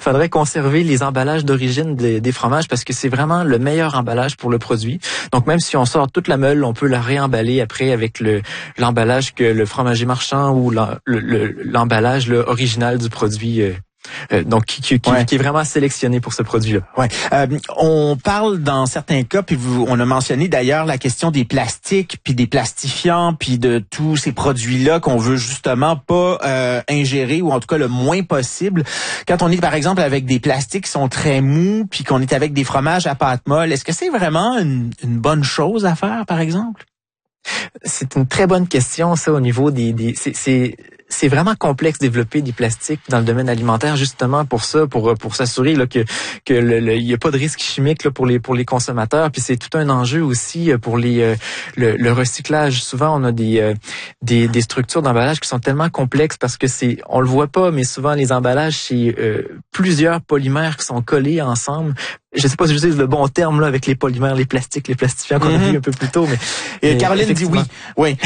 faudrait conserver les emballages d'origine des fromages parce que c'est vraiment le meilleur emballage pour le produit. Donc, même si on sort toute la meule, on peut la réemballer après avec l'emballage que le fromager marchand ou l'emballage original du produit. Donc qui est vraiment sélectionné pour ce produit-là. Ouais. On parle dans certains cas, puis on a mentionné d'ailleurs la question des plastiques, puis des plastifiants, puis de tous ces produits-là qu'on veut justement pas ingérer, ou en tout cas le moins possible. Quand on est par exemple avec des plastiques qui sont très mous, puis qu'on est avec des fromages à pâte molle, est-ce que c'est vraiment une bonne chose à faire, par exemple? C'est une très bonne question, ça, au niveau c'est vraiment complexe de développer des plastiques dans le domaine alimentaire, justement pour ça, pour s'assurer là que il y a pas de risque chimique là pour les consommateurs. Puis c'est tout un enjeu aussi pour le recyclage. Souvent on a des structures d'emballage qui sont tellement complexes parce que on le voit pas, mais souvent les emballages c'est plusieurs polymères qui sont collés ensemble. Je sais pas si j'utilise le bon terme là avec les polymères, les plastiques, les plastifiants qu'on a vu un peu plus tôt, mais et Caroline dit oui. Oui.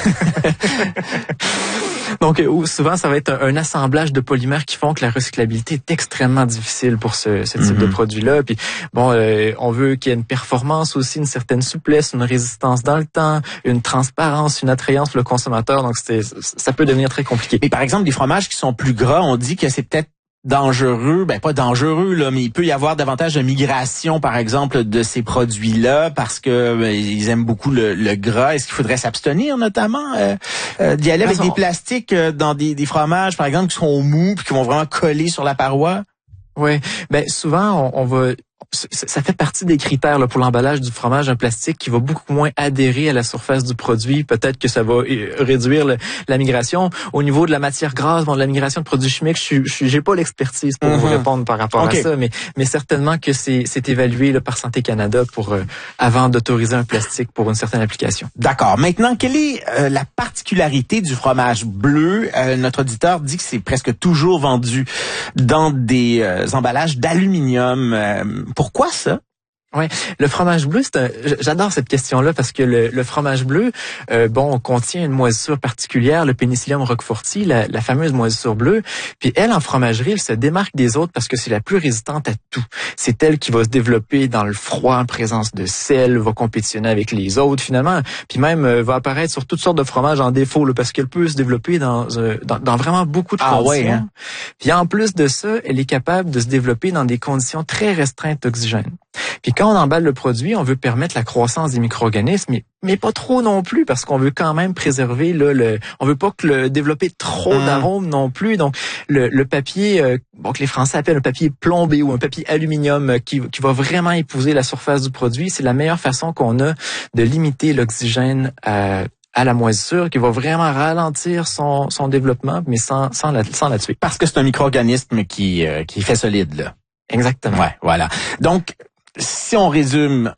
Donc, souvent, ça va être un assemblage de polymères qui font que la recyclabilité est extrêmement difficile pour ce type de produit-là. Puis, bon, on veut qu'il y ait une performance aussi, une certaine souplesse, une résistance dans le temps, une transparence, une attrayance pour le consommateur. Donc, ça peut devenir très compliqué. Mais par exemple, des fromages qui sont plus gras, on dit que c'est peut-être dangereux, pas dangereux là, mais il peut y avoir davantage de migration, par exemple, de ces produits-là parce que ils aiment beaucoup le gras. Est-ce qu'il faudrait s'abstenir, notamment, d'y aller avec des plastiques dans des fromages, par exemple, qui sont mous puis qui vont vraiment coller sur la paroi? Oui, souvent on va. Ça fait partie des critères là, pour l'emballage du fromage, un plastique qui va beaucoup moins adhérer à la surface du produit. Peut-être que ça va réduire la migration. Au niveau de la matière grasse, de la migration de produits chimiques, j'ai pas l'expertise pour vous répondre par rapport à ça, mais certainement que c'est évalué là, par Santé Canada avant d'autoriser un plastique pour une certaine application. D'accord. Maintenant, quelle est la particularité du fromage bleu? Notre auditeur dit que c'est presque toujours vendu dans des emballages d'aluminium. Pourquoi ça? Ouais, le fromage bleu, j'adore cette question-là parce que le fromage bleu, on contient une moisissure particulière, le Penicillium roqueforti, la fameuse moisissure bleue. Puis elle, en fromagerie, elle se démarque des autres parce que c'est la plus résistante à tout. C'est elle qui va se développer dans le froid, en présence de sel, va compétitionner avec les autres finalement, puis même va apparaître sur toutes sortes de fromages en défaut là, parce qu'elle peut se développer dans vraiment beaucoup de conditions. Ouais, hein? Puis en plus de ça, elle est capable de se développer dans des conditions très restreintes d'oxygène. Puis quand on emballe le produit, on veut permettre la croissance des micro-organismes, mais pas trop non plus, parce qu'on veut quand même préserver on veut pas développer trop d'arômes non plus. Donc le papier, que les Français appellent un papier plombé ou un papier aluminium qui va vraiment épouser la surface du produit, c'est la meilleure façon qu'on a de limiter l'oxygène à la moisissure, qui va vraiment ralentir son développement, mais sans la tuer. Parce que c'est un micro-organisme qui fait solide là. Exactement. Ouais, voilà. Donc si on résume,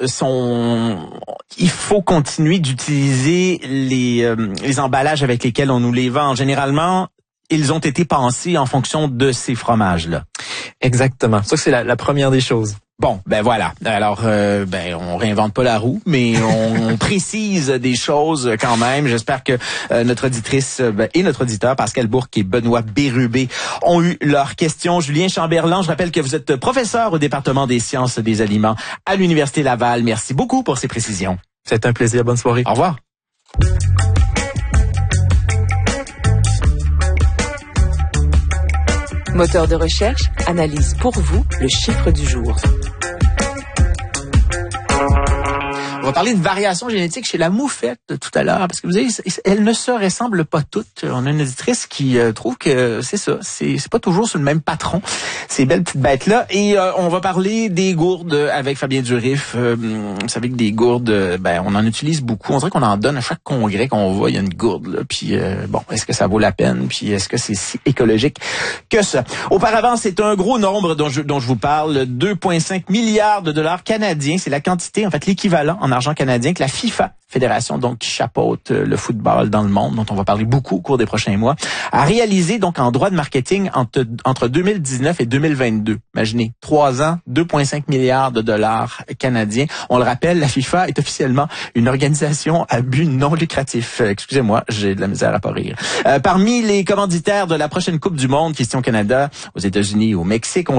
il faut continuer d'utiliser les emballages avec lesquels on nous les vend. Généralement, ils ont été pensés en fonction de ces fromages-là. Exactement. Ça, c'est la première des choses. Bon, voilà. Alors, on réinvente pas la roue, mais on précise des choses quand même. J'espère que notre auditrice et notre auditeur, Pascal Bourque et Benoît Bérubé, ont eu leurs questions. Julien Chamberlain, je rappelle que vous êtes professeur au département des sciences des aliments à l'Université Laval. Merci beaucoup pour ces précisions. C'est un plaisir. Bonne soirée. Au revoir. Moteur de recherche analyse pour vous le chiffre du jour. On va parler de variation génétique chez la moufette tout à l'heure, parce que vous savez, elles ne se ressemblent pas toutes. On a une auditrice qui trouve que c'est ça, c'est pas toujours sur le même patron, ces belles petites bêtes-là. Et on va parler des gourdes avec Fabien Durif. Vous savez que des gourdes, on en utilise beaucoup. On dirait qu'on en donne à chaque congrès qu'on va, il y a une gourde là. Puis est-ce que ça vaut la peine? Puis est-ce que c'est si écologique que ça? Auparavant, c'est un gros nombre dont je vous parle, 2,5 milliards de dollars canadiens. C'est la quantité, en fait, l'équivalent en argent canadien que la FIFA, fédération donc qui chapeaute le football dans le monde, dont on va parler beaucoup au cours des prochains mois, a réalisé donc en droit de marketing entre 2019 et 2022. Imaginez, 3 ans, 2,5 milliards de dollars canadiens. On le rappelle, la FIFA est officiellement une organisation à but non lucratif. Excusez-moi, j'ai de la misère à pas rire. Parmi les commanditaires de la prochaine Coupe du Monde, Question Canada, aux États-Unis, au Mexique,